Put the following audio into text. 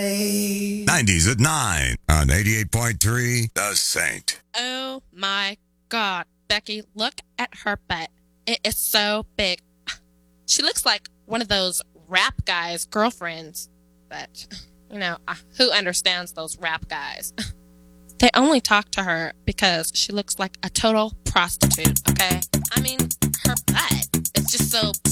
90s at 9 on 88.3 The Saint. Oh my God, Becky, look at her butt. It is so big. She looks like one of those rap guys' girlfriends. But, who understands those rap guys? They only talk to her because she looks like a total prostitute, okay? I mean, her butt is just so